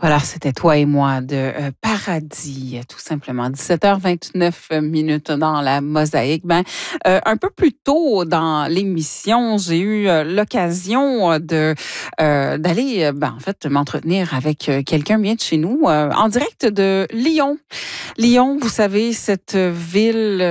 Voilà, c'était Toi et moi de Paradis, tout simplement. 17h29 dans la mosaïque. Un peu plus tôt dans l'émission, j'ai eu l'occasion d'aller, en fait, m'entretenir avec quelqu'un bien de chez nous, en direct de Lyon. Lyon, vous savez, cette ville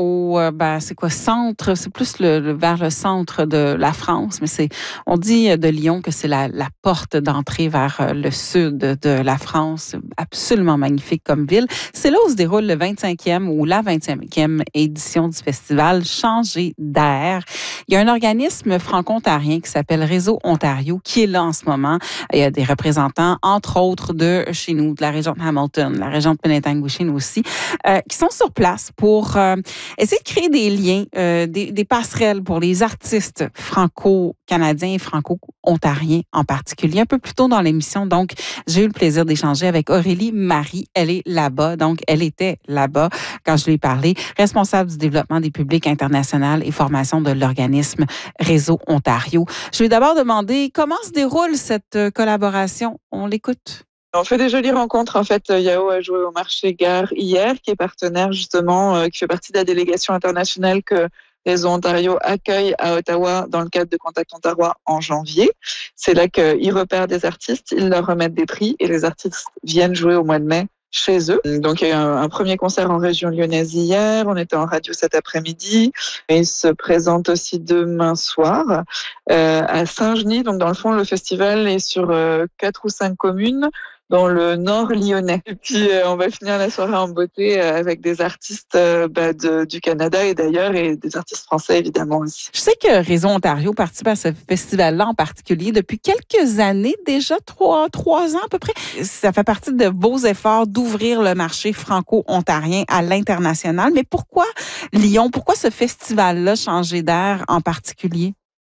c'est quoi, centre, c'est plus vers le centre de la France, mais on dit de Lyon que c'est la porte d'entrée vers le sud de la France. Absolument magnifique comme ville. C'est là où se déroule le 25e ou la 25e édition du festival Changer d'air. Il y a un organisme franco-ontarien qui s'appelle Réseau Ontario qui est là en ce moment. Il y a des représentants, entre autres, de chez nous, de la région de Hamilton, la région de Penetanguishene aussi, qui sont sur place pour essayer de créer des liens, des passerelles pour les artistes franco-canadiens et franco-ontariens en particulier. Un peu plus tôt dans l'émission, donc, j'ai eu le plaisir d'échanger avec Aurélie Marie. Elle est là-bas, donc elle était là-bas quand je lui ai parlé, responsable du développement des publics international et formation de l'organisme Réseau Ontario. Je lui ai d'abord demandé comment se déroule cette collaboration. On l'écoute. On fait des jolies rencontres. En fait, Yao a joué au marché Gare hier, qui est partenaire justement, qui fait partie de la délégation internationale que Réseau Ontario accueille à Ottawa dans le cadre de Contact Ontario en janvier. C'est là qu'ils repèrent des artistes, ils leur remettent des prix et les artistes viennent jouer au mois de mai chez eux. Donc, il y a eu un premier concert en région lyonnaise hier. On était en radio cet après-midi. Et ils se présentent aussi demain soir à Saint-Genis. Donc, dans le fond, le festival est sur 4 ou 5 communes dans le nord lyonnais. Et puis, on va finir la soirée en beauté avec des artistes du Canada et d'ailleurs, et des artistes français, évidemment, aussi. Je sais que Réseau Ontario participe à ce festival-là en particulier depuis quelques années, déjà 3 ans à peu près. Ça fait partie de vos efforts d'ouvrir le marché franco-ontarien à l'international. Mais pourquoi Lyon? Pourquoi ce festival-là, Changer d'air en particulier?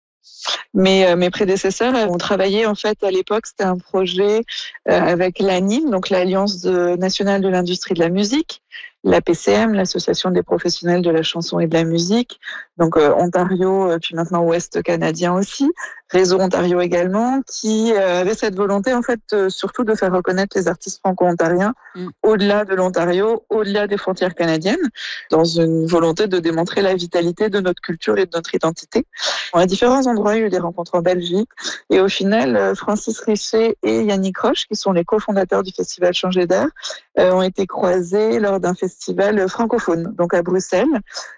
Mes prédécesseurs ont travaillé, en fait, à l'époque, c'était un projet avec l'ANIM, donc l'Alliance nationale de l'industrie de la musique, la PCM, l'Association des professionnels de la chanson et de la musique, donc Ontario, puis maintenant Ouest canadien aussi, Réseau Ontario également, qui avait cette volonté, en fait, surtout de faire reconnaître les artistes franco-ontariens au-delà de l'Ontario, au-delà des frontières canadiennes, dans une volonté de démontrer la vitalité de notre culture et de notre identité. À différents endroits, il y a eu des rencontres en Belgique, et au final, Francis Richer et Yannick Roche, qui sont les cofondateurs du festival Changer d'air, ont été croisés lors d'un festival francophone, donc à Bruxelles.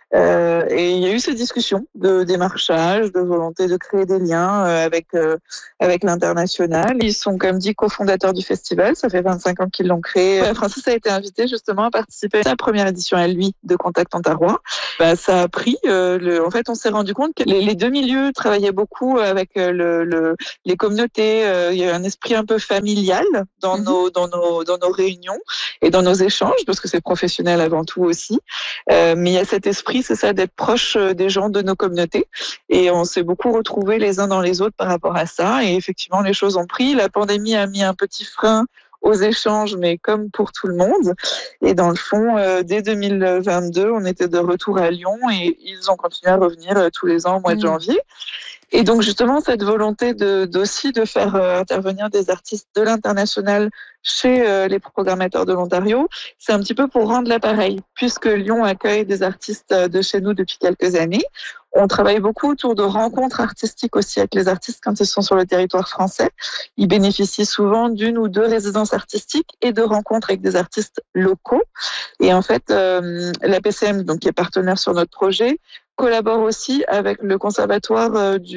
Et il y a eu ces discussions de démarchage, de volonté de créer des liens avec l'international. Ils sont, comme dit, cofondateurs du festival. Ça fait 25 ans qu'ils l'ont créé. Francis a été invité justement à participer à sa première édition à lui de Contact Ontario. Ça a pris. En fait, on s'est rendu compte que les deux milieux travaillaient beaucoup avec les communautés. Il y a un esprit un peu familial dans nos réunions et dans nos échanges, parce que c'est professionnel avant tout aussi. Mais il y a cet esprit, c'est ça, d'être proche des gens de nos communautés. Et on s'est beaucoup retrouvés les uns dans les autres par rapport à ça. Et effectivement, les choses ont pris. La pandémie a mis un petit frein aux échanges, mais comme pour tout le monde. Et dans le fond, dès 2022, on était de retour à Lyon et ils ont continué à revenir tous les ans au mois de janvier. Et donc, justement, cette volonté aussi de faire intervenir des artistes de l'international chez les programmateurs de l'Ontario, c'est un petit peu pour rendre l'appareil. Puisque Lyon accueille des artistes de chez nous depuis quelques années, on travaille beaucoup autour de rencontres artistiques aussi avec les artistes quand ils sont sur le territoire français. Ils bénéficient souvent d'une ou deux résidences artistiques et de rencontres avec des artistes locaux. Et en fait, la PCM, donc, qui est partenaire sur notre projet, collabore aussi avec le conservatoire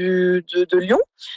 de Lyon.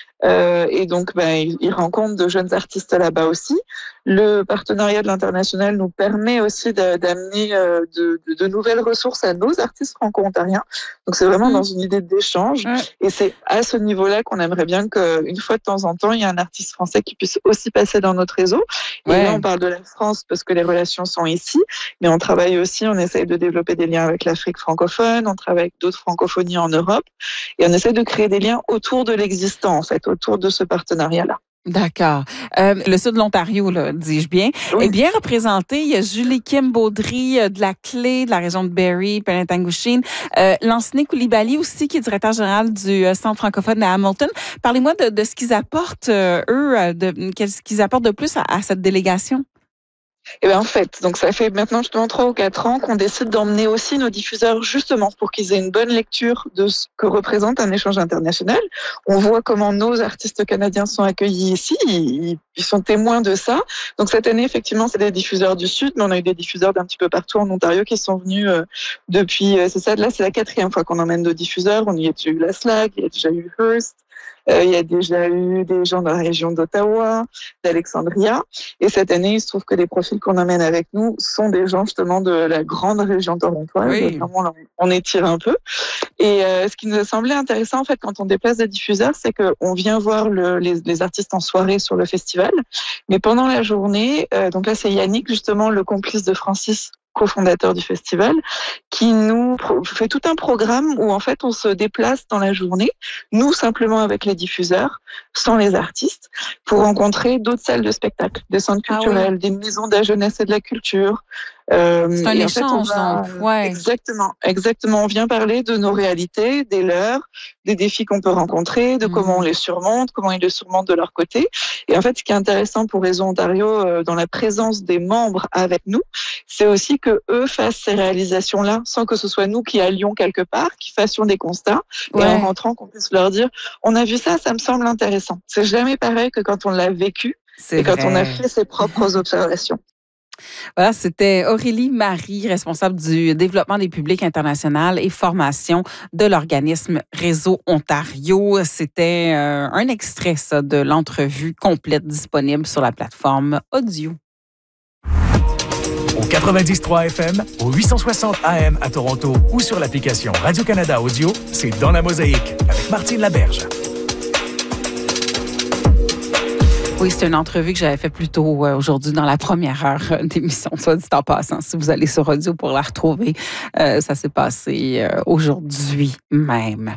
Et donc, ils rencontrent de jeunes artistes là-bas aussi. Le partenariat de l'international nous permet aussi d'amener de nouvelles ressources à nos artistes franco-ontariens. Donc, c'est vraiment dans une idée d'échange. Et c'est à ce niveau-là qu'on aimerait bien qu'une fois de temps en temps, il y ait un artiste français qui puisse aussi passer dans notre réseau. Et là, on parle de la France parce que les relations sont ici. Mais on travaille aussi, on essaye de développer des liens avec l'Afrique francophone, on travaille avec d'autres francophonies en Europe. Et on essaie de créer des liens autour de l'existant, en fait, autour de ce partenariat-là. D'accord. Le sud de l'Ontario, là, dis-je bien, est Oui. bien représenté. Il y a Julie Kim Baudry de la Clé, de la région de Barrie, Penetanguishene. Lansini Coulibaly aussi, qui est directeur général du Centre francophone à Hamilton. Parlez-moi de ce qu'ils apportent, qu'est-ce qu'ils apportent de plus à cette délégation? Et ben en fait, donc ça fait maintenant justement 3 ou 4 ans qu'on décide d'emmener aussi nos diffuseurs justement pour qu'ils aient une bonne lecture de ce que représente un échange international. On voit comment nos artistes canadiens sont accueillis ici, ils sont témoins de ça. Donc cette année, effectivement, c'est des diffuseurs du Sud, mais on a eu des diffuseurs d'un petit peu partout en Ontario qui sont venus depuis, c'est ça, là c'est la 4e fois qu'on emmène nos diffuseurs. On y a déjà eu la SLAG, il y a déjà eu Hearst. Il y a déjà eu des gens de la région d'Ottawa, d'Alexandria. Et cette année, il se trouve que les profils qu'on amène avec nous sont des gens justement de la grande région torontoise. Oui. Vraiment, on étire un peu. Et ce qui nous a semblé intéressant, en fait, quand on déplace des diffuseurs, c'est qu'on vient voir les artistes en soirée sur le festival. Mais pendant la journée, donc là, c'est Yannick, justement, le complice de Francis, cofondateur du festival, qui nous fait tout un programme où en fait on se déplace dans la journée, nous simplement avec les diffuseurs, sans les artistes, pour rencontrer d'autres salles de spectacle, des centres culturels, des maisons de la jeunesse et de la culture. C'est un Et en fait, échange, donc, ouais. Exactement. On vient parler de nos réalités, des leurs, des défis qu'on peut rencontrer, de comment on les surmonte, comment ils les surmontent de leur côté. Et en fait, ce qui est intéressant pour Réseau Ontario, dans la présence des membres avec nous, c'est aussi que eux fassent ces réalisations-là, sans que ce soit nous qui allions quelque part, qui fassions des constats, et en rentrant, qu'on puisse leur dire, on a vu ça, ça me semble intéressant. C'est jamais pareil que quand on l'a vécu et quand on a fait ses propres observations. Voilà, c'était Aurélie Marie, responsable du développement des publics international et formation de l'organisme Réseau Ontario. C'était un extrait, ça, de l'entrevue complète disponible sur la plateforme audio. Au 90.3 FM, au 860 AM à Toronto ou sur l'application Radio-Canada Audio, c'est Dans la Mosaïque avec Martine Laberge. Oui, c'est une entrevue que j'avais fait plus tôt aujourd'hui dans la première heure d'émission, soit dit en passant. Si vous allez sur audio pour la retrouver, ça s'est passé aujourd'hui même.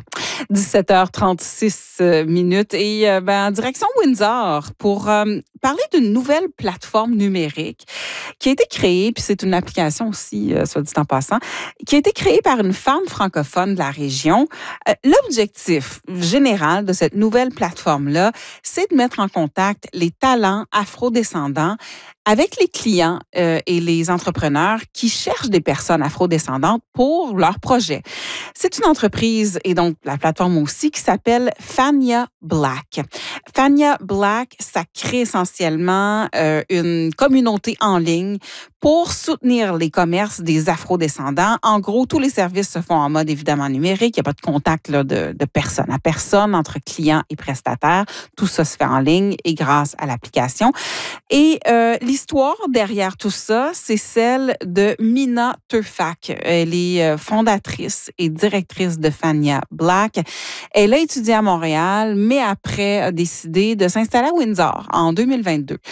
17h36 minutes et en direction Windsor pour parler d'une nouvelle plateforme numérique qui a été créée, puis c'est une application aussi, soit dit en passant, qui a été créée par une femme francophone de la région. L'objectif général de cette nouvelle plateforme-là, c'est de mettre en contact les talents afrodescendants avec les clients et les entrepreneurs qui cherchent des personnes afrodescendantes pour leurs projets. C'est une entreprise et donc la plateforme aussi qui s'appelle Fania Black. Fania Black, ça crée essentiellement une communauté en ligne pour soutenir les commerces des afrodescendants. En gros, tous les services se font en mode évidemment numérique. Il n'y a pas de contact là, de personne à personne entre clients et prestataires. Tout ça se fait en ligne et grâce à l'application. Et l'histoire derrière tout ça, c'est celle de Mina Turfak. Elle est fondatrice et directrice de Fania Black. Elle a étudié à Montréal, mais après a décidé de s'installer à Windsor en 2022.